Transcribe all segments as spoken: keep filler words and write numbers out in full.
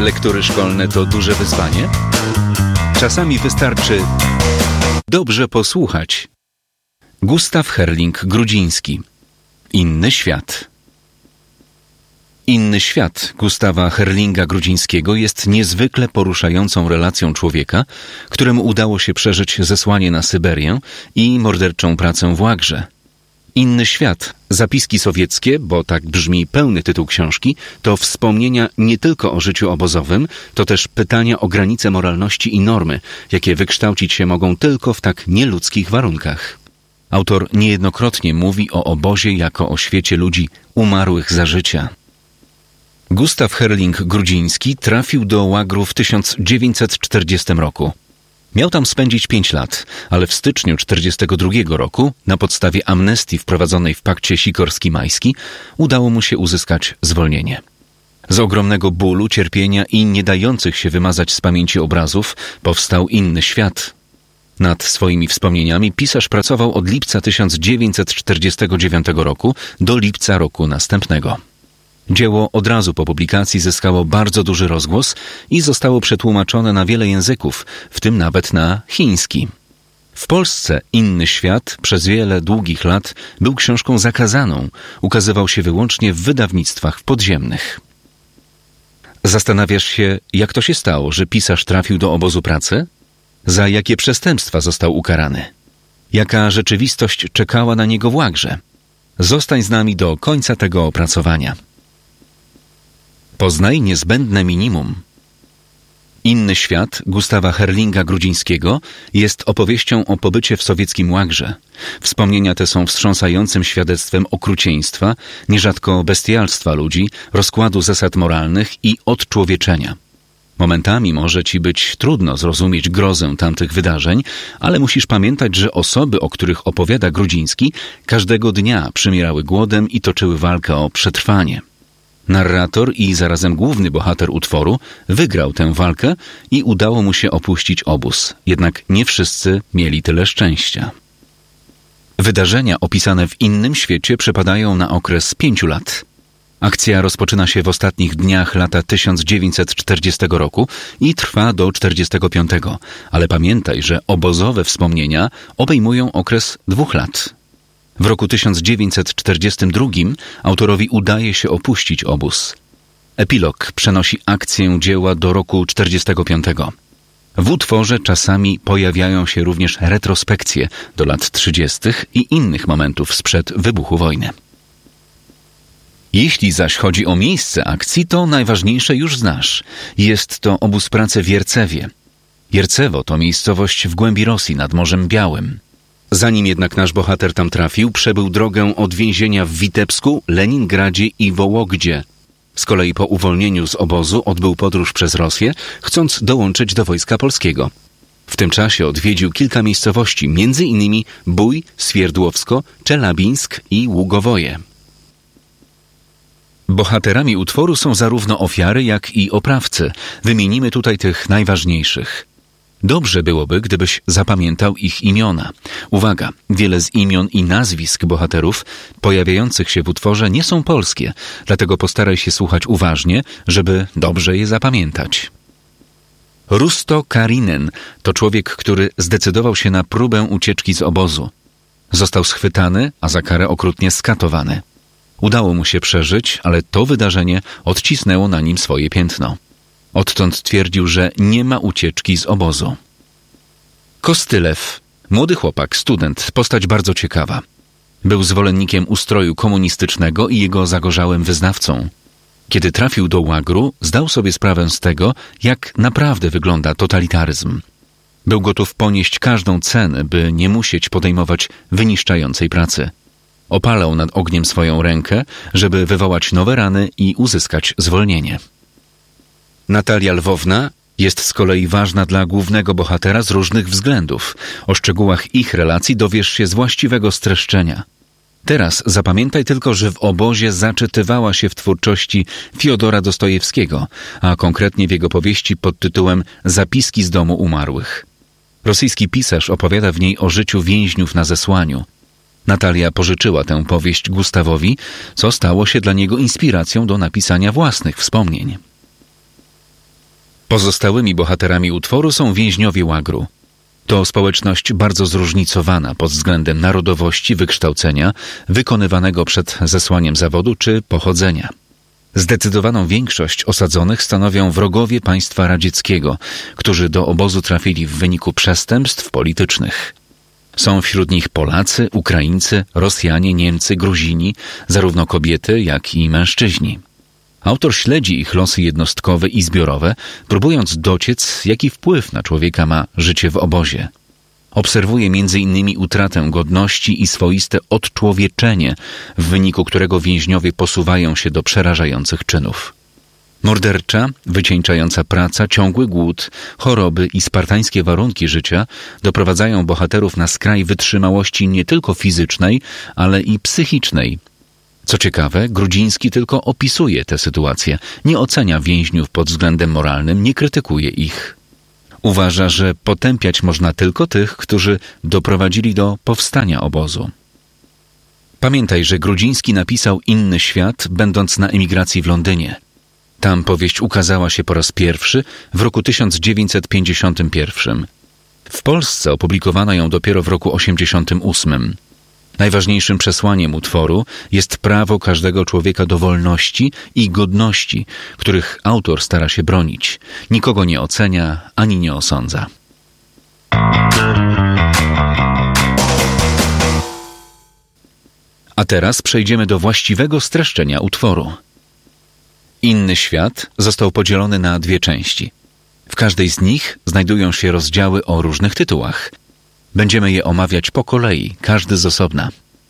Lektury szkolne to duże wyzwanie? Czasami wystarczy dobrze posłuchać. Gustaw Herling-Grudziński. Inny świat. Inny świat Gustawa Herlinga-Grudzińskiego jest niezwykle poruszającą relacją człowieka, któremu udało się przeżyć zesłanie na Syberię i morderczą pracę w łagrze. Inny świat, zapiski sowieckie, bo tak brzmi pełny tytuł książki, to wspomnienia nie tylko o życiu obozowym, to też pytania o granice moralności i normy, jakie wykształcić się mogą tylko w tak nieludzkich warunkach. Autor niejednokrotnie mówi o obozie jako o świecie ludzi umarłych za życia. Gustaw Herling-Grudziński trafił do łagru w tysiąc dziewięćset czterdziestym roku. Miał tam spędzić pięć lat, ale w styczniu tysiąc dziewięćset czterdziestego drugiego roku, na podstawie amnestii wprowadzonej w pakcie Sikorski-Majski, udało mu się uzyskać zwolnienie. Z ogromnego bólu, cierpienia i nie dających się wymazać z pamięci obrazów powstał Inny świat. Nad swoimi wspomnieniami pisarz pracował od lipca tysiąc dziewięćset czterdziestego dziewiątego roku do lipca roku następnego. Dzieło od razu po publikacji zyskało bardzo duży rozgłos i zostało przetłumaczone na wiele języków, w tym nawet na chiński. W Polsce Inny świat przez wiele długich lat był książką zakazaną, ukazywał się wyłącznie w wydawnictwach podziemnych. Zastanawiasz się, jak to się stało, że pisarz trafił do obozu pracy? Za jakie przestępstwa został ukarany? Jaka rzeczywistość czekała na niego w łagrze? Zostań z nami do końca tego opracowania. Poznaj niezbędne minimum. Inny świat Gustawa Herlinga-Grudzińskiego jest opowieścią o pobycie w sowieckim łagrze. Wspomnienia te są wstrząsającym świadectwem okrucieństwa, nierzadko bestialstwa ludzi, rozkładu zasad moralnych i odczłowieczenia. Momentami może ci być trudno zrozumieć grozę tamtych wydarzeń, ale musisz pamiętać, że osoby, o których opowiada Grudziński, każdego dnia przymierały głodem i toczyły walkę o przetrwanie. Narrator i zarazem główny bohater utworu wygrał tę walkę i udało mu się opuścić obóz. Jednak nie wszyscy mieli tyle szczęścia. Wydarzenia opisane w Innym świecie przypadają na okres pięciu lat. Akcja rozpoczyna się w ostatnich dniach lata tysiąc dziewięćset czterdziestego roku i trwa do czterdziestego piątego, ale pamiętaj, że obozowe wspomnienia obejmują okres dwóch lat. W roku tysiąc dziewięćset czterdziestym drugim autorowi udaje się opuścić obóz. Epilog przenosi akcję dzieła do roku czterdziestego piątego. W utworze czasami pojawiają się również retrospekcje do lat trzydziestych i innych momentów sprzed wybuchu wojny. Jeśli zaś chodzi o miejsce akcji, to najważniejsze już znasz. Jest to obóz pracy w Jercewie. Jercewo to miejscowość w głębi Rosji nad Morzem Białym. Zanim jednak nasz bohater tam trafił, przebył drogę od więzienia w Witebsku, Leningradzie i Wołogdzie. Z kolei po uwolnieniu z obozu odbył podróż przez Rosję, chcąc dołączyć do Wojska Polskiego. W tym czasie odwiedził kilka miejscowości, między innymi Bój, Swierdłowsko, Czelabińsk i Ługowoje. Bohaterami utworu są zarówno ofiary, jak i oprawcy. Wymienimy tutaj tych najważniejszych. Dobrze byłoby, gdybyś zapamiętał ich imiona. Uwaga, wiele z imion i nazwisk bohaterów pojawiających się w utworze nie są polskie, dlatego postaraj się słuchać uważnie, żeby dobrze je zapamiętać. Rusto Karinen to człowiek, który zdecydował się na próbę ucieczki z obozu. Został schwytany, a za karę okrutnie skatowany. Udało mu się przeżyć, ale to wydarzenie odcisnęło na nim swoje piętno. Odtąd twierdził, że nie ma ucieczki z obozu. Kostylew. Młody chłopak, student, postać bardzo ciekawa. Był zwolennikiem ustroju komunistycznego i jego zagorzałym wyznawcą. Kiedy trafił do łagru, zdał sobie sprawę z tego, jak naprawdę wygląda totalitaryzm. Był gotów ponieść każdą cenę, by nie musieć podejmować wyniszczającej pracy. Opalał nad ogniem swoją rękę, żeby wywołać nowe rany i uzyskać zwolnienie. Natalia Lwowna jest z kolei ważna dla głównego bohatera z różnych względów. O szczegółach ich relacji dowiesz się z właściwego streszczenia. Teraz zapamiętaj tylko, że w obozie zaczytywała się w twórczości Fiodora Dostojewskiego, a konkretnie w jego powieści pod tytułem Zapiski z domu umarłych. Rosyjski pisarz opowiada w niej o życiu więźniów na zesłaniu. Natalia pożyczyła tę powieść Gustawowi, co stało się dla niego inspiracją do napisania własnych wspomnień. Pozostałymi bohaterami utworu są więźniowie łagru. To społeczność bardzo zróżnicowana pod względem narodowości, wykształcenia, wykonywanego przed zesłaniem zawodu czy pochodzenia. Zdecydowaną większość osadzonych stanowią wrogowie państwa radzieckiego, którzy do obozu trafili w wyniku przestępstw politycznych. Są wśród nich Polacy, Ukraińcy, Rosjanie, Niemcy, Gruzini, zarówno kobiety, jak i mężczyźni. Autor śledzi ich losy jednostkowe i zbiorowe, próbując dociec, jaki wpływ na człowieka ma życie w obozie. Obserwuje między innymi utratę godności i swoiste odczłowieczenie, w wyniku którego więźniowie posuwają się do przerażających czynów. Mordercza, wycieńczająca praca, ciągły głód, choroby i spartańskie warunki życia doprowadzają bohaterów na skraj wytrzymałości nie tylko fizycznej, ale i psychicznej. Co ciekawe, Grudziński tylko opisuje tę sytuację, nie ocenia więźniów pod względem moralnym, nie krytykuje ich. Uważa, że potępiać można tylko tych, którzy doprowadzili do powstania obozu. Pamiętaj, że Grudziński napisał Inny świat, będąc na emigracji w Londynie. Tam powieść ukazała się po raz pierwszy w roku tysiąc dziewięćset pięćdziesiątym pierwszym. W Polsce opublikowano ją dopiero w roku osiemdziesiątym ósmym. Najważniejszym przesłaniem utworu jest prawo każdego człowieka do wolności i godności, których autor stara się bronić. Nikogo nie ocenia ani nie osądza. A teraz przejdziemy do właściwego streszczenia utworu. Inny świat został podzielony na dwie części. W każdej z nich znajdują się rozdziały o różnych tytułach. Będziemy je omawiać po kolei, każdy z osobna.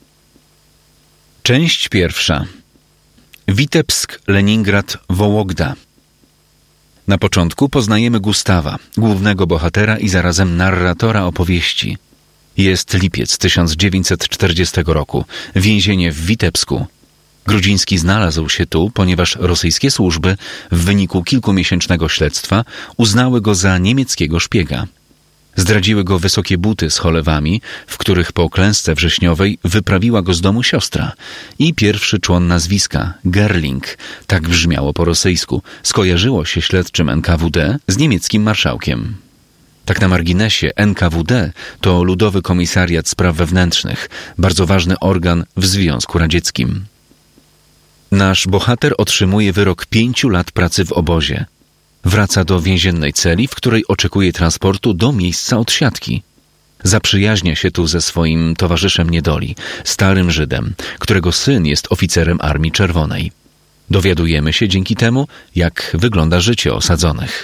Część pierwsza. Witebsk, Leningrad, Wołogda. Na początku poznajemy Gustawa, głównego bohatera i zarazem narratora opowieści. Jest lipiec tysiąc dziewięćset czterdziestego roku, więzienie w Witebsku. Grudziński znalazł się tu, ponieważ rosyjskie służby w wyniku kilkumiesięcznego śledztwa uznały go za niemieckiego szpiega. Zdradziły go wysokie buty z cholewami, w których po klęsce wrześniowej wyprawiła go z domu siostra, i pierwszy człon nazwiska, Gerling, tak brzmiało po rosyjsku, skojarzyło się śledczym N K W D z niemieckim marszałkiem. Tak na marginesie, N K W D to Ludowy Komisariat Spraw Wewnętrznych, bardzo ważny organ w Związku Radzieckim. Nasz bohater otrzymuje wyrok pięciu lat pracy w obozie. Wraca do więziennej celi, w której oczekuje transportu do miejsca odsiadki. Zaprzyjaźnia się tu ze swoim towarzyszem niedoli, starym Żydem, którego syn jest oficerem Armii Czerwonej. Dowiadujemy się dzięki temu, jak wygląda życie osadzonych.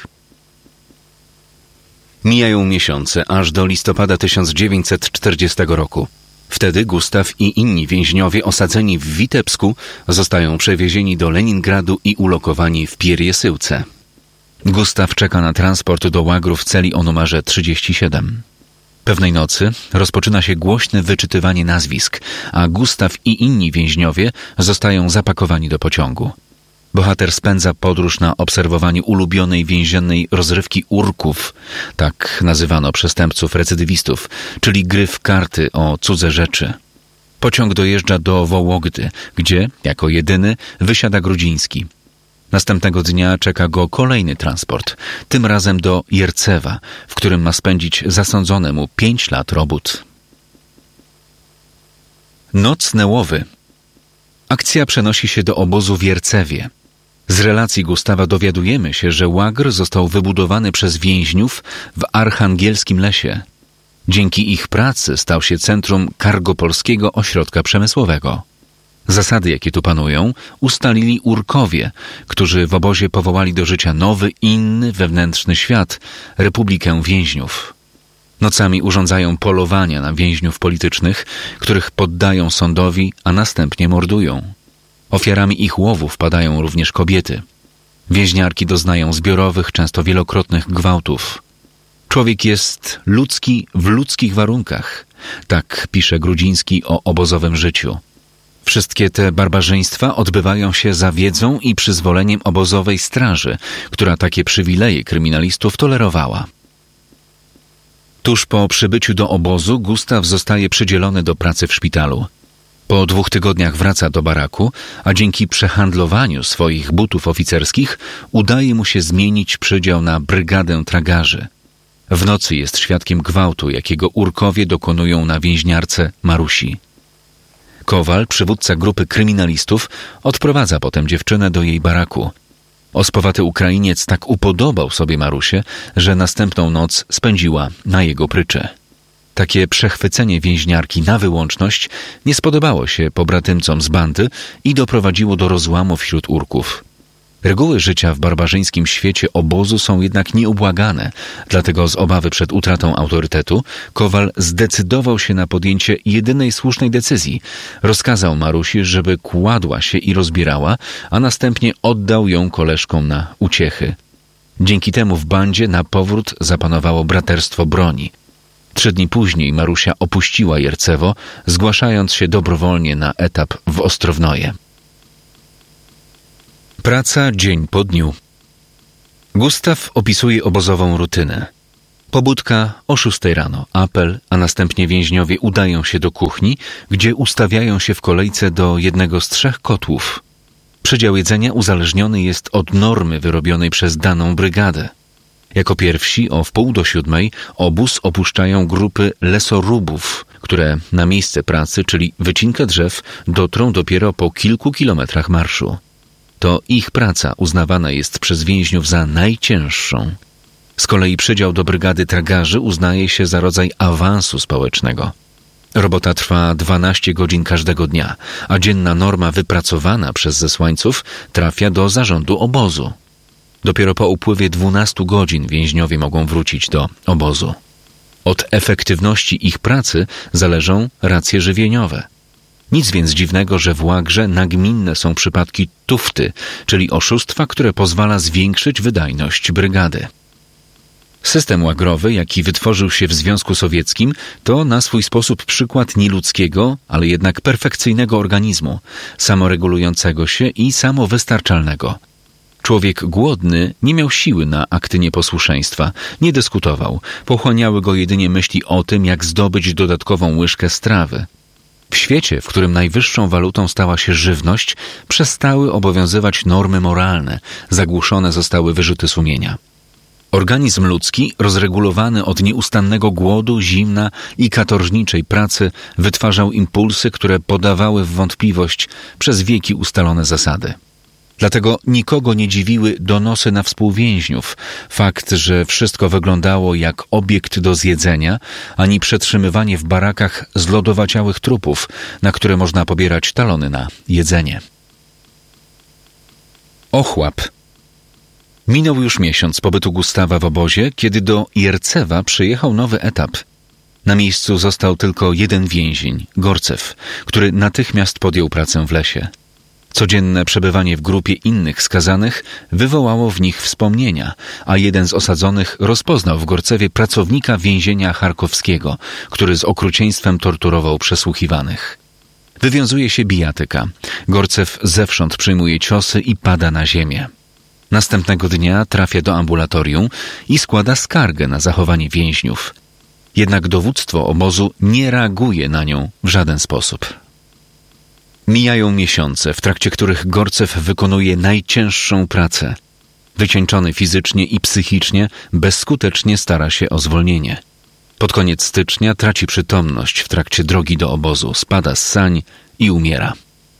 Mijają miesiące, aż do listopada tysiąc dziewięćset czterdziestego roku. Wtedy Gustaw i inni więźniowie osadzeni w Witebsku zostają przewiezieni do Leningradu i ulokowani w Pierjesyłce. Gustaw czeka na transport do łagru w celi o numerze trzydzieści siedem. Pewnej nocy rozpoczyna się głośne wyczytywanie nazwisk, a Gustaw i inni więźniowie zostają zapakowani do pociągu. Bohater spędza podróż na obserwowaniu ulubionej więziennej rozrywki urków, tak nazywano przestępców recydywistów, czyli gry w karty o cudze rzeczy. Pociąg dojeżdża do Wołogdy, gdzie, jako jedyny, wysiada Grudziński. Następnego dnia czeka go kolejny transport, tym razem do Jercewa, w którym ma spędzić zasądzone mu pięć lat robót. Noc Nełowy. Akcja przenosi się do obozu w Jercewie. Z relacji Gustawa dowiadujemy się, że łagr został wybudowany przez więźniów w Archangelskim Lesie. Dzięki ich pracy stał się centrum Kargopolskiego Ośrodka Przemysłowego. Zasady, jakie tu panują, ustalili Urkowie, którzy w obozie powołali do życia nowy, inny, wewnętrzny świat, Republikę Więźniów. Nocami urządzają polowania na więźniów politycznych, których poddają sądowi, a następnie mordują. Ofiarami ich łowów padają również kobiety. Więźniarki doznają zbiorowych, często wielokrotnych gwałtów. Człowiek jest ludzki w ludzkich warunkach. Tak pisze Grudziński o obozowym życiu. Wszystkie te barbarzyństwa odbywają się za wiedzą i przyzwoleniem obozowej straży, która takie przywileje kryminalistów tolerowała. Tuż po przybyciu do obozu Gustaw zostaje przydzielony do pracy w szpitalu. Po dwóch tygodniach wraca do baraku, a dzięki przehandlowaniu swoich butów oficerskich udaje mu się zmienić przydział na brygadę tragarzy. W nocy jest świadkiem gwałtu, jakiego Urkowie dokonują na więźniarce Marusi. Kowal, przywódca grupy kryminalistów, odprowadza potem dziewczynę do jej baraku. Ospowaty Ukrainiec tak upodobał sobie Marusię, że następną noc spędziła na jego pryczy. Takie przechwycenie więźniarki na wyłączność nie spodobało się pobratymcom z bandy i doprowadziło do rozłamu wśród Urków. Reguły życia w barbarzyńskim świecie obozu są jednak nieubłagane, dlatego z obawy przed utratą autorytetu Kowal zdecydował się na podjęcie jedynej słusznej decyzji. Rozkazał Marusi, żeby kładła się i rozbierała, a następnie oddał ją koleżkom na uciechy. Dzięki temu w bandzie na powrót zapanowało braterstwo broni. Trzy dni później Marusia opuściła Jercewo, zgłaszając się dobrowolnie na etap w Ostrownoje. Praca dzień po dniu. Gustaw opisuje obozową rutynę. Pobudka o szóstej rano, apel, a następnie więźniowie udają się do kuchni, gdzie ustawiają się w kolejce do jednego z trzech kotłów. Przydział jedzenia uzależniony jest od normy wyrobionej przez daną brygadę. Jako pierwsi o wpół do siódmej obóz opuszczają grupy lesorubów, które na miejsce pracy, czyli wycinkę drzew, dotrą dopiero po kilku kilometrach marszu. To ich praca uznawana jest przez więźniów za najcięższą. Z kolei przydział do brygady tragarzy uznaje się za rodzaj awansu społecznego. Robota trwa dwanaście godzin każdego dnia, a dzienna norma wypracowana przez zesłańców trafia do zarządu obozu. Dopiero po upływie dwunastu godzin więźniowie mogą wrócić do obozu. Od efektywności ich pracy zależą racje żywieniowe. Nic więc dziwnego, że w łagrze nagminne są przypadki tufty, czyli oszustwa, które pozwala zwiększyć wydajność brygady. System łagrowy, jaki wytworzył się w Związku Sowieckim, to na swój sposób przykład nieludzkiego, ale jednak perfekcyjnego organizmu, samoregulującego się i samowystarczalnego. Człowiek głodny nie miał siły na akty nieposłuszeństwa, nie dyskutował, pochłaniały go jedynie myśli o tym, jak zdobyć dodatkową łyżkę strawy. W świecie, w którym najwyższą walutą stała się żywność, przestały obowiązywać normy moralne, zagłuszone zostały wyrzuty sumienia. Organizm ludzki, rozregulowany od nieustannego głodu, zimna i katorżniczej pracy, wytwarzał impulsy, które podawały w wątpliwość przez wieki ustalone zasady. Dlatego nikogo nie dziwiły donosy na współwięźniów, fakt, że wszystko wyglądało jak obiekt do zjedzenia, ani przetrzymywanie w barakach zlodowaciałych trupów, na które można pobierać talony na jedzenie. Ochłap. Minął już miesiąc pobytu Gustawa w obozie, kiedy do Jercewa przyjechał nowy etap. Na miejscu został tylko jeden więzień, Gorcew, który natychmiast podjął pracę w lesie. Codzienne przebywanie w grupie innych skazanych wywołało w nich wspomnienia, a jeden z osadzonych rozpoznał w Gorcewie pracownika więzienia charkowskiego, który z okrucieństwem torturował przesłuchiwanych. Wywiązuje się bijatyka. Gorcew zewsząd przyjmuje ciosy i pada na ziemię. Następnego dnia trafia do ambulatorium i składa skargę na zachowanie więźniów. Jednak dowództwo obozu nie reaguje na nią w żaden sposób. Mijają miesiące, w trakcie których Gorcew wykonuje najcięższą pracę. Wycieńczony fizycznie i psychicznie, bezskutecznie stara się o zwolnienie. Pod koniec stycznia traci przytomność w trakcie drogi do obozu, spada z sań i umiera.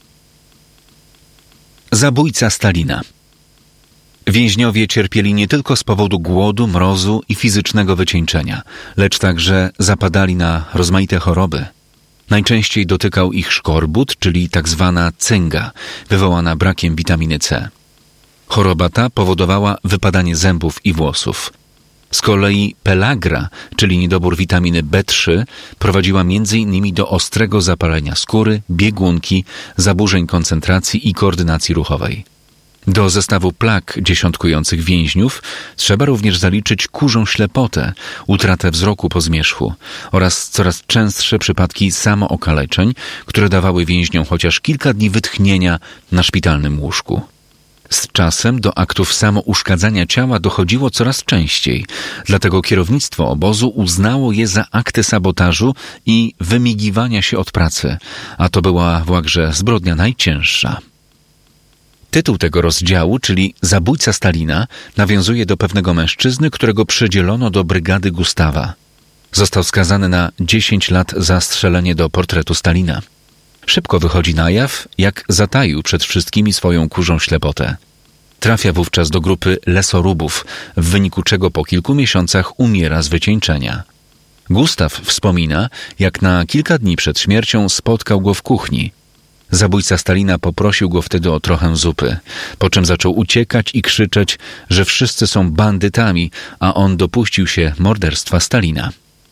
Zabójca Stalina. Więźniowie cierpieli nie tylko z powodu głodu, mrozu i fizycznego wycieńczenia, lecz także zapadali na rozmaite choroby. Najczęściej dotykał ich szkorbut, czyli tak zwana cynga, wywołana brakiem witaminy C. Choroba ta powodowała wypadanie zębów i włosów. Z kolei pelagra, czyli niedobór witaminy B trzy, prowadziła między innymi do ostrego zapalenia skóry, biegunki, zaburzeń koncentracji i koordynacji ruchowej. Do zestawu plag dziesiątkujących więźniów trzeba również zaliczyć kurzą ślepotę, utratę wzroku po zmierzchu oraz coraz częstsze przypadki samookaleczeń, które dawały więźniom chociaż kilka dni wytchnienia na szpitalnym łóżku. Z czasem do aktów samouszkadzania ciała dochodziło coraz częściej, dlatego kierownictwo obozu uznało je za akty sabotażu i wymigiwania się od pracy, a to była włagże zbrodnia najcięższa. Tytuł tego rozdziału, czyli Zabójca Stalina, nawiązuje do pewnego mężczyzny, którego przydzielono do brygady Gustawa. Został skazany na dziesięć lat za strzelenie do portretu Stalina. Szybko wychodzi na jaw, jak zataił przed wszystkimi swoją kurzą ślepotę. Trafia wówczas do grupy lesorubów, w wyniku czego po kilku miesiącach umiera z wycieńczenia. Gustaw wspomina, jak na kilka dni przed śmiercią spotkał go w kuchni. Zabójca Stalina poprosił go wtedy o trochę zupy, po czym zaczął uciekać i krzyczeć, że wszyscy są bandytami, a on dopuścił się morderstwa Stalina.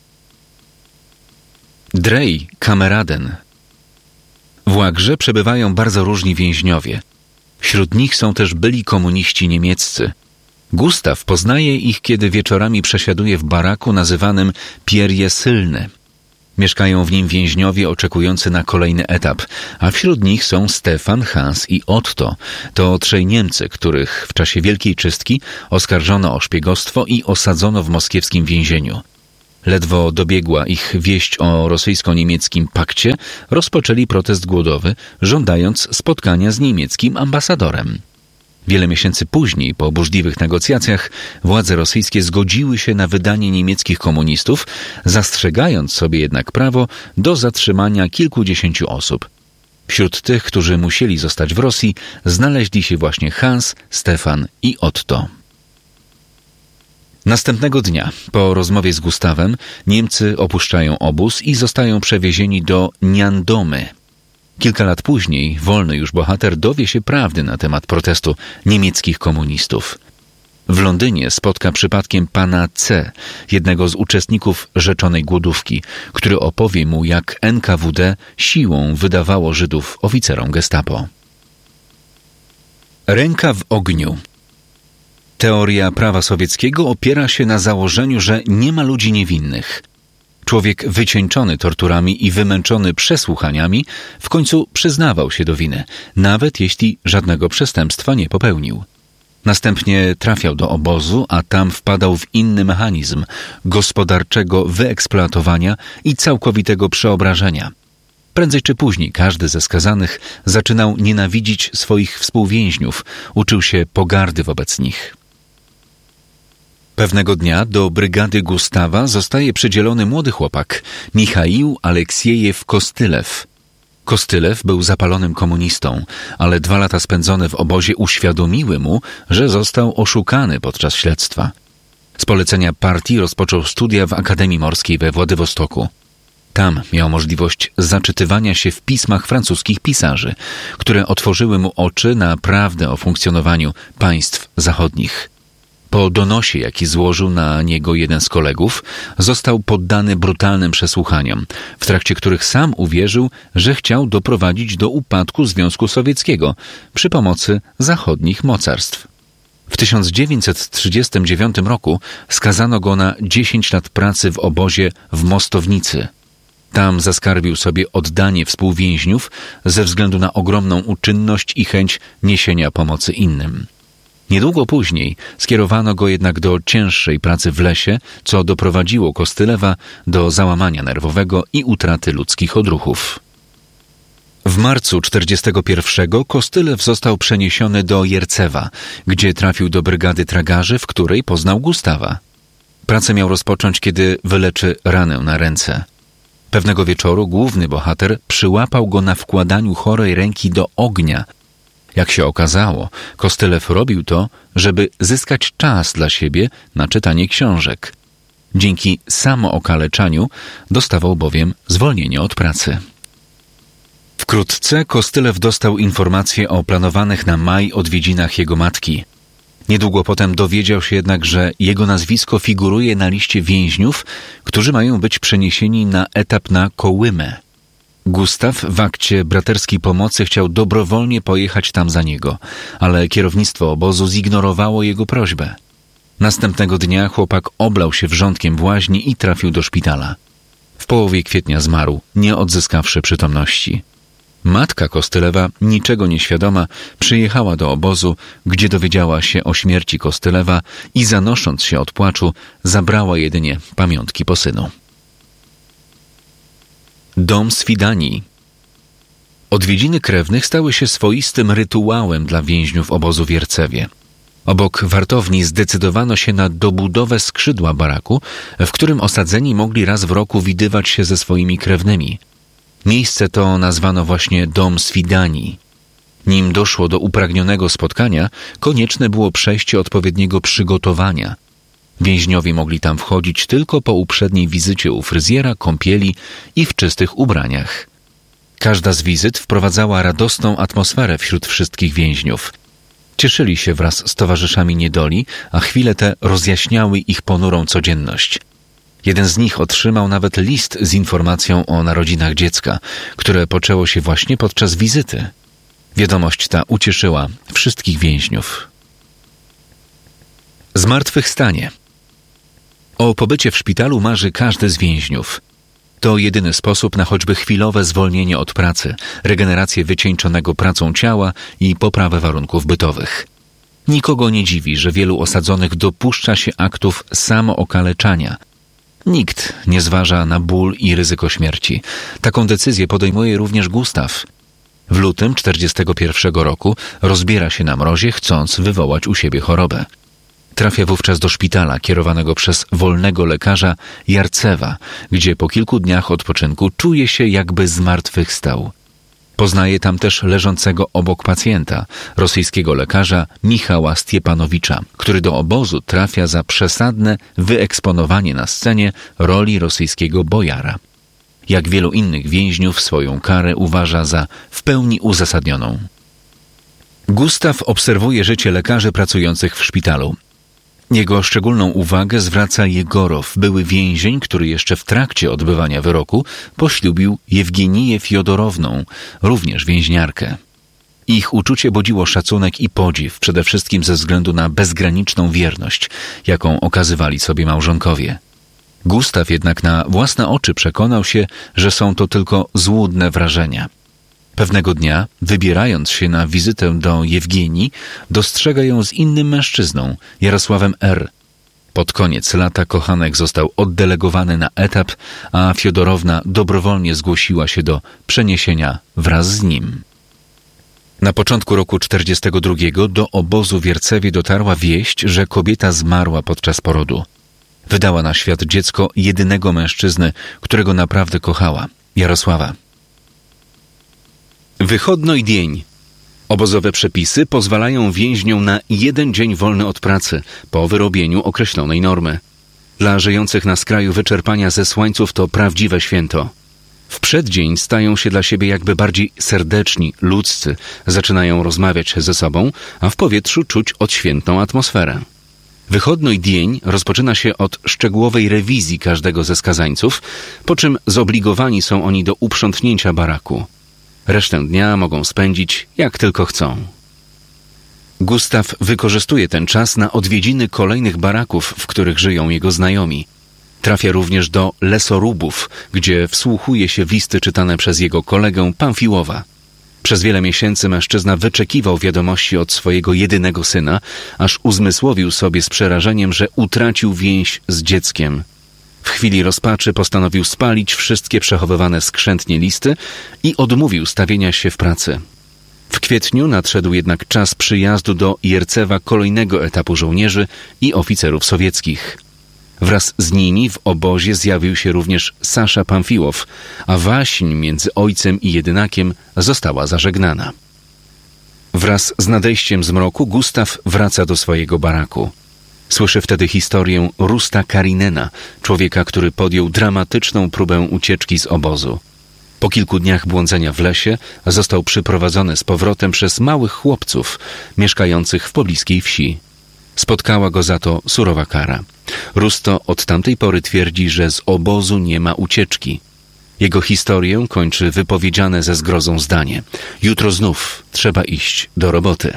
Drej Kameraden. W łagrze przebywają bardzo różni więźniowie. Wśród nich są też byli komuniści niemieccy. Gustaw poznaje ich, kiedy wieczorami przesiaduje w baraku nazywanym Pierje Sylne. Mieszkają w nim więźniowie oczekujący na kolejny etap, a wśród nich są Stefan, Hans i Otto. To trzej Niemcy, których w czasie Wielkiej Czystki oskarżono o szpiegostwo i osadzono w moskiewskim więzieniu. Ledwo dobiegła ich wieść o rosyjsko-niemieckim pakcie, rozpoczęli protest głodowy, żądając spotkania z niemieckim ambasadorem. Wiele miesięcy później, po burzliwych negocjacjach, władze rosyjskie zgodziły się na wydanie niemieckich komunistów, zastrzegając sobie jednak prawo do zatrzymania kilkudziesięciu osób. Wśród tych, którzy musieli zostać w Rosji, znaleźli się właśnie Hans, Stefan i Otto. Następnego dnia, po rozmowie z Gustawem, Niemcy opuszczają obóz i zostają przewiezieni do Niandomy. Kilka lat później wolny już bohater dowie się prawdy na temat protestu niemieckich komunistów. W Londynie spotka przypadkiem pana C., jednego z uczestników rzeczonej głodówki, który opowie mu, jak N K W D siłą wydawało Żydów oficerom gestapo. Ręka w ogniu. Teoria prawa sowieckiego opiera się na założeniu, że nie ma ludzi niewinnych. Człowiek wycieńczony torturami i wymęczony przesłuchaniami w końcu przyznawał się do winy, nawet jeśli żadnego przestępstwa nie popełnił. Następnie trafiał do obozu, a tam wpadał w inny mechanizm gospodarczego wyeksploatowania i całkowitego przeobrażenia. Prędzej czy później każdy ze skazanych zaczynał nienawidzić swoich współwięźniów, uczył się pogardy wobec nich. Pewnego dnia do brygady Gustawa zostaje przydzielony młody chłopak, Michaił Aleksiejew Kostylew. Kostylew był zapalonym komunistą, ale dwa lata spędzone w obozie uświadomiły mu, że został oszukany podczas śledztwa. Z polecenia partii rozpoczął studia w Akademii Morskiej we Władywostoku. Tam miał możliwość zaczytywania się w pismach francuskich pisarzy, które otworzyły mu oczy na prawdę o funkcjonowaniu państw zachodnich. Po donosie, jaki złożył na niego jeden z kolegów, został poddany brutalnym przesłuchaniom, w trakcie których sam uwierzył, że chciał doprowadzić do upadku Związku Sowieckiego przy pomocy zachodnich mocarstw. W tysiąc dziewięćset trzydziestym dziewiątym roku skazano go na dziesięć lat pracy w obozie w Mostownicy. Tam zaskarbił sobie oddanie współwięźniów ze względu na ogromną uczynność i chęć niesienia pomocy innym. Niedługo później skierowano go jednak do cięższej pracy w lesie, co doprowadziło Kostylewa do załamania nerwowego i utraty ludzkich odruchów. W marcu czterdziestego pierwszego Kostylew został przeniesiony do Jercewa, gdzie trafił do brygady tragarzy, w której poznał Gustawa. Pracę miał rozpocząć, kiedy wyleczy ranę na ręce. Pewnego wieczoru główny bohater przyłapał go na wkładaniu chorej ręki do ognia. Jak się okazało, Kostylew robił to, żeby zyskać czas dla siebie na czytanie książek. Dzięki samookaleczaniu dostawał bowiem zwolnienie od pracy. Wkrótce Kostylew dostał informacje o planowanych na maj odwiedzinach jego matki. Niedługo potem dowiedział się jednak, że jego nazwisko figuruje na liście więźniów, którzy mają być przeniesieni na etap na Kołymę. Gustaw w akcie braterskiej pomocy chciał dobrowolnie pojechać tam za niego, ale kierownictwo obozu zignorowało jego prośbę. Następnego dnia chłopak oblał się wrzątkiem w łaźni i trafił do szpitala. W połowie kwietnia zmarł, nie odzyskawszy przytomności. Matka Kostylewa, niczego nieświadoma, przyjechała do obozu, gdzie dowiedziała się o śmierci Kostylewa i zanosząc się od płaczu, zabrała jedynie pamiątki po synu. Dom Swidanii. Odwiedziny krewnych stały się swoistym rytuałem dla więźniów obozu w Jercewie. Obok wartowni zdecydowano się na dobudowę skrzydła baraku, w którym osadzeni mogli raz w roku widywać się ze swoimi krewnymi. Miejsce to nazwano właśnie Dom Swidanii. Nim doszło do upragnionego spotkania, konieczne było przejście odpowiedniego przygotowania. Więźniowie mogli tam wchodzić tylko po uprzedniej wizycie u fryzjera, kąpieli i w czystych ubraniach. Każda z wizyt wprowadzała radosną atmosferę wśród wszystkich więźniów. Cieszyli się wraz z towarzyszami niedoli, a chwile te rozjaśniały ich ponurą codzienność. Jeden z nich otrzymał nawet list z informacją o narodzinach dziecka, które poczęło się właśnie podczas wizyty. Wiadomość ta ucieszyła wszystkich więźniów. Zmartwychwstanie. O pobycie w szpitalu marzy każdy z więźniów. To jedyny sposób na choćby chwilowe zwolnienie od pracy, regenerację wycieńczonego pracą ciała i poprawę warunków bytowych. Nikogo nie dziwi, że wielu osadzonych dopuszcza się aktów samookaleczania. Nikt nie zważa na ból i ryzyko śmierci. Taką decyzję podejmuje również Gustaw. W lutym czterdziestego pierwszego roku rozbiera się na mrozie, chcąc wywołać u siebie chorobę. Trafia wówczas do szpitala kierowanego przez wolnego lekarza Jarcewa, gdzie po kilku dniach odpoczynku czuje się, jakby zmartwychwstał. Poznaje tam też leżącego obok pacjenta, rosyjskiego lekarza Michała Stiepanowicza, który do obozu trafia za przesadne wyeksponowanie na scenie roli rosyjskiego bojara. Jak wielu innych więźniów, swoją karę uważa za w pełni uzasadnioną. Gustaw obserwuje życie lekarzy pracujących w szpitalu. Jego szczególną uwagę zwraca Jegorow, były więzień, który jeszcze w trakcie odbywania wyroku poślubił Jewgeniję Fiodorowną, również więźniarkę. Ich uczucie budziło szacunek i podziw, przede wszystkim ze względu na bezgraniczną wierność, jaką okazywali sobie małżonkowie. Gustaw jednak na własne oczy przekonał się, że są to tylko złudne wrażenia. Pewnego dnia, wybierając się na wizytę do Jewgenii, dostrzega ją z innym mężczyzną, Jarosławem R. Pod koniec lata kochanek został oddelegowany na etap, a Fiodorowna dobrowolnie zgłosiła się do przeniesienia wraz z nim. Na początku roku czterdziestego drugiego do obozu w Jercewie dotarła wieść, że kobieta zmarła podczas porodu. Wydała na świat dziecko jedynego mężczyzny, którego naprawdę kochała, Jarosława. Wychodno i dzień. Obozowe przepisy pozwalają więźniom na jeden dzień wolny od pracy po wyrobieniu określonej normy. Dla żyjących na skraju wyczerpania zesłańców to prawdziwe święto. W przeddzień stają się dla siebie jakby bardziej serdeczni, ludzcy, zaczynają rozmawiać ze sobą, a w powietrzu czuć odświętną atmosferę. Wychodno i dzień rozpoczyna się od szczegółowej rewizji każdego ze skazańców, po czym zobligowani są oni do uprzątnięcia baraku. Resztę dnia mogą spędzić jak tylko chcą. Gustaw wykorzystuje ten czas na odwiedziny kolejnych baraków, w których żyją jego znajomi. Trafia również do lesorubów, gdzie wsłuchuje się w listy czytane przez jego kolegę Pamfiłowa. Przez wiele miesięcy mężczyzna wyczekiwał wiadomości od swojego jedynego syna, aż uzmysłowił sobie z przerażeniem, że utracił więź z dzieckiem. W chwili rozpaczy postanowił spalić wszystkie przechowywane skrzętnie listy i odmówił stawienia się w pracy. W kwietniu nadszedł jednak czas przyjazdu do Jercewa kolejnego etapu żołnierzy i oficerów sowieckich. Wraz z nimi w obozie zjawił się również Sasza Pamfiłow, a waśń między ojcem i jedynakiem została zażegnana. Wraz z nadejściem zmroku Gustaw wraca do swojego baraku. Słyszy wtedy historię Rusta Karinena, człowieka, który podjął dramatyczną próbę ucieczki z obozu. Po kilku dniach błądzenia w lesie został przyprowadzony z powrotem przez małych chłopców mieszkających w pobliskiej wsi. Spotkała go za to surowa kara. Rusto od tamtej pory twierdzi, że z obozu nie ma ucieczki. Jego historię kończy wypowiedziane ze zgrozą zdanie: jutro znów trzeba iść do roboty.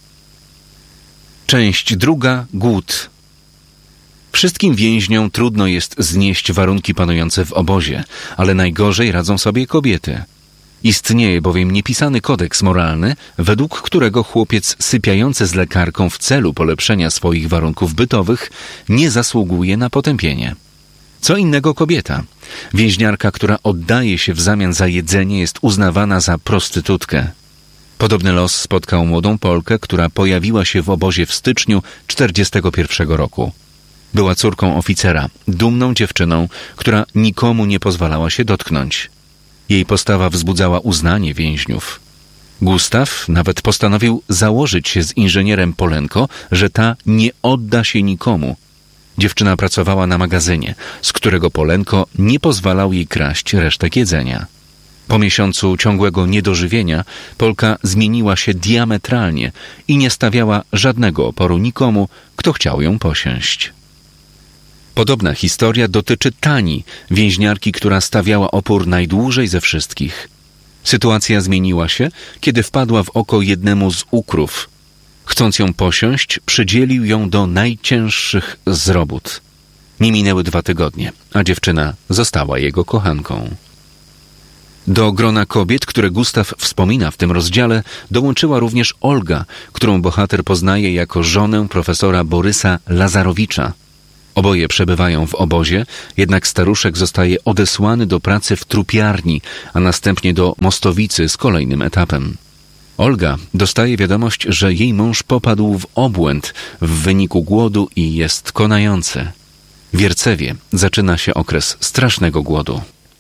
Część druga. Głód. Wszystkim więźniom trudno jest znieść warunki panujące w obozie, ale najgorzej radzą sobie kobiety. Istnieje bowiem niepisany kodeks moralny, według którego chłopiec sypiający z lekarką w celu polepszenia swoich warunków bytowych nie zasługuje na potępienie. Co innego kobieta. Więźniarka, która oddaje się w zamian za jedzenie, jest uznawana za prostytutkę. Podobny los spotkał młodą Polkę, która pojawiła się w obozie w styczniu czterdziestego pierwszego roku. Była córką oficera, dumną dziewczyną, która nikomu nie pozwalała się dotknąć. Jej postawa wzbudzała uznanie więźniów. Gustaw nawet postanowił założyć się z inżynierem Polenko, że ta nie odda się nikomu. Dziewczyna pracowała na magazynie, z którego Polenko nie pozwalał jej kraść resztek jedzenia. Po miesiącu ciągłego niedożywienia Polka zmieniła się diametralnie i nie stawiała żadnego oporu nikomu, kto chciał ją posiąść. Podobna historia dotyczy Tani, więźniarki, która stawiała opór najdłużej ze wszystkich. Sytuacja zmieniła się, kiedy wpadła w oko jednemu z ukrów. Chcąc ją posiąść, przydzielił ją do najcięższych z robót. Nie minęły dwa tygodnie, a dziewczyna została jego kochanką. Do grona kobiet, które Gustaw wspomina w tym rozdziale, dołączyła również Olga, którą bohater poznaje jako żonę profesora Borysa Lazarowicza. Oboje przebywają w obozie, jednak staruszek zostaje odesłany do pracy w trupiarni, a następnie do Mostowicy z kolejnym etapem. Olga dostaje wiadomość, że jej mąż popadł w obłęd w wyniku głodu i jest konający. W Wiercewie zaczyna się okres strasznego głodu.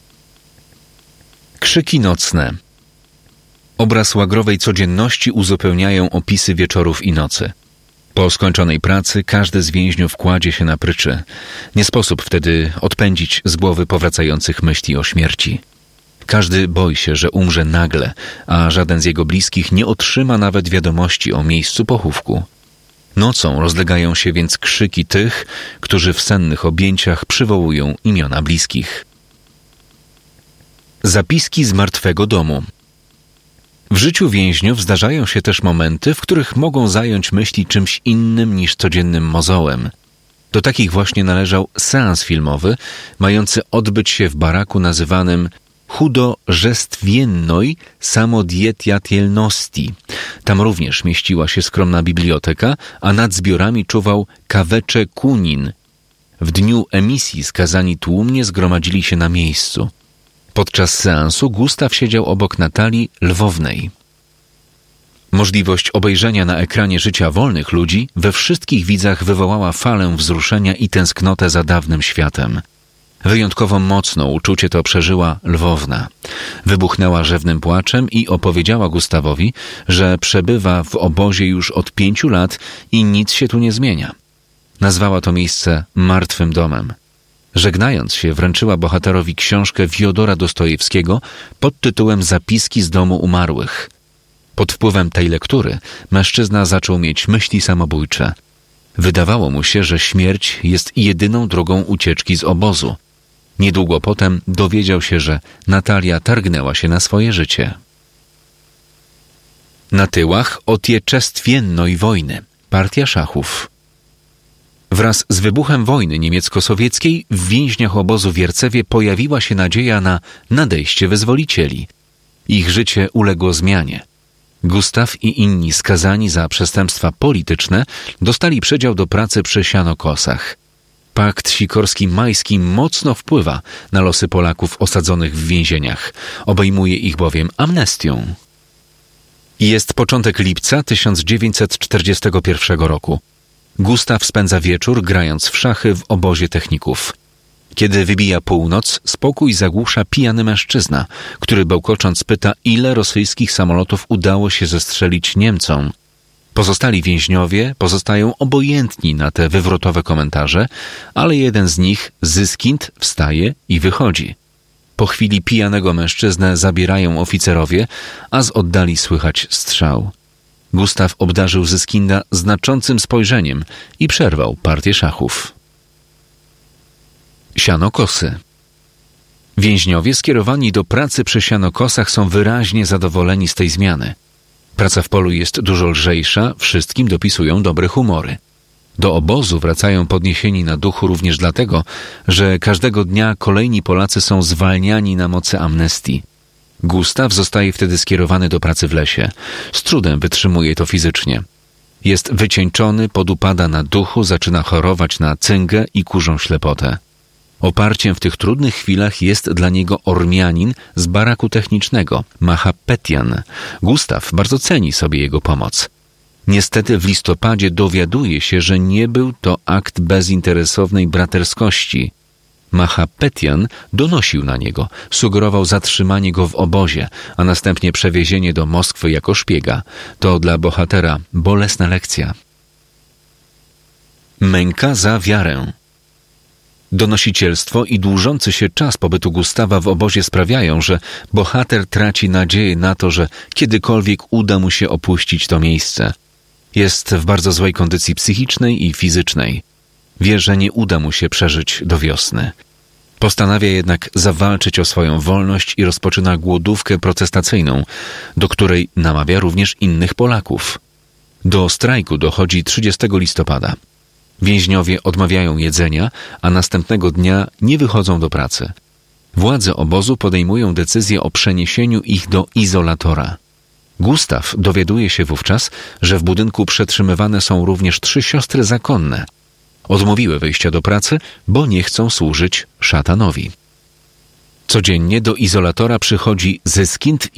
Krzyki nocne. Obraz łagrowej codzienności uzupełniają opisy wieczorów i nocy. Po skończonej pracy każdy z więźniów kładzie się na pryczy. Nie sposób wtedy odpędzić z głowy powracających myśli o śmierci. Każdy boi się, że umrze nagle, a żaden z jego bliskich nie otrzyma nawet wiadomości o miejscu pochówku. Nocą rozlegają się więc krzyki tych, którzy w sennych objęciach przywołują imiona bliskich. Zapiski z martwego domu. W życiu więźniów zdarzają się też momenty, w których mogą zająć myśli czymś innym niż codziennym mozołem. Do takich właśnie należał seans filmowy, mający odbyć się w baraku nazywanym Chudożestwiennoj Samodietiatelności. Tam również mieściła się skromna biblioteka, a nad zbiorami czuwał Kawecze Kunin. W dniu emisji skazani tłumnie zgromadzili się na miejscu. Podczas seansu Gustaw siedział obok Natalii Lwownej. Możliwość obejrzenia na ekranie życia wolnych ludzi we wszystkich widzach wywołała falę wzruszenia i tęsknotę za dawnym światem. Wyjątkowo mocno uczucie to przeżyła Lwowna. Wybuchnęła rzewnym płaczem i opowiedziała Gustawowi, że przebywa w obozie już od pięciu lat i nic się tu nie zmienia. Nazwała to miejsce martwym domem. Żegnając się, wręczyła bohaterowi książkę Fiodora Dostojewskiego pod tytułem Zapiski z domu umarłych. Pod wpływem tej lektury mężczyzna zaczął mieć myśli samobójcze. Wydawało mu się, że śmierć jest jedyną drogą ucieczki z obozu. Niedługo potem dowiedział się, że Natalia targnęła się na swoje życie. Na tyłach Otieczestwiennej wojny. Partia szachów. Wraz z wybuchem wojny niemiecko-sowieckiej w więźniach obozu w Wiercewie pojawiła się nadzieja na nadejście wyzwolicieli. Ich życie uległo zmianie. Gustaw i inni skazani za przestępstwa polityczne dostali przydział do pracy przy sianokosach. Pakt sikorski-majski mocno wpływa na losy Polaków osadzonych w więzieniach. Obejmuje ich bowiem amnestią. Jest początek lipca tysiąc dziewięćset czterdziestego pierwszego roku. Gustaw spędza wieczór grając w szachy w obozie techników. Kiedy wybija północ, spokój zagłusza pijany mężczyzna, który bełkocząc pyta, ile rosyjskich samolotów udało się zestrzelić Niemcom. Pozostali więźniowie pozostają obojętni na te wywrotowe komentarze, ale jeden z nich, Zyskind, wstaje i wychodzi. Po chwili pijanego mężczyznę zabierają oficerowie, a z oddali słychać strzał. Gustaw obdarzył Zyskinda znaczącym spojrzeniem i przerwał partię szachów. Sianokosy. Więźniowie skierowani do pracy przy sianokosach są wyraźnie zadowoleni z tej zmiany. Praca w polu jest dużo lżejsza, wszystkim dopisują dobre humory. Do obozu wracają podniesieni na duchu również dlatego, że każdego dnia kolejni Polacy są zwalniani na mocy amnestii. Gustaw zostaje wtedy skierowany do pracy w lesie. Z trudem wytrzymuje to fizycznie. Jest wycieńczony, podupada na duchu, zaczyna chorować na cyngę i kurzą ślepotę. Oparciem w tych trudnych chwilach jest dla niego Ormianin z baraku technicznego, Mahapetian. Gustaw bardzo ceni sobie jego pomoc. Niestety w listopadzie dowiaduje się, że nie był to akt bezinteresownej braterskości. Mahapetian donosił na niego, sugerował zatrzymanie go w obozie, a następnie przewiezienie do Moskwy jako szpiega. To dla bohatera bolesna lekcja. Męka za wiarę. Donosicielstwo i dłużący się czas pobytu Gustawa w obozie sprawiają, że bohater traci nadzieję na to, że kiedykolwiek uda mu się opuścić to miejsce. Jest w bardzo złej kondycji psychicznej i fizycznej. Wie, że nie uda mu się przeżyć do wiosny. Postanawia jednak zawalczyć o swoją wolność i rozpoczyna głodówkę protestacyjną, do której namawia również innych Polaków. Do strajku dochodzi trzydziestego listopada. Więźniowie odmawiają jedzenia, a następnego dnia nie wychodzą do pracy. Władze obozu podejmują decyzję o przeniesieniu ich do izolatora. Gustaw dowiaduje się wówczas, że w budynku przetrzymywane są również trzy siostry zakonne. Odmówiły wyjścia do pracy, bo nie chcą służyć szatanowi. Codziennie do izolatora przychodzi Zyskind